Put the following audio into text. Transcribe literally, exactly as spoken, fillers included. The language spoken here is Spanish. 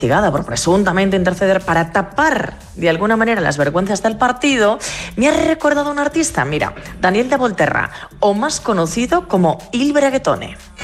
investigada por presuntamente interceder para tapar de alguna manera las vergüenzas del partido, me ha recordado un artista, mira, Daniel de Volterra, o más conocido como Il Breguetone.